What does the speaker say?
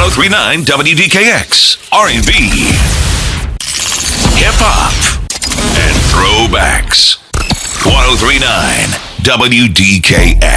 1039 WDKX, R&B, hip hop, and throwbacks. 1039 WDKX.